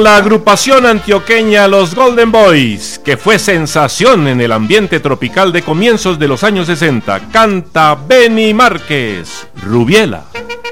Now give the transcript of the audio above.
con la agrupación antioqueña Los Golden Boys, que fue sensación en el ambiente tropical de comienzos de los años 60. Canta Benny Márquez, Rubiela.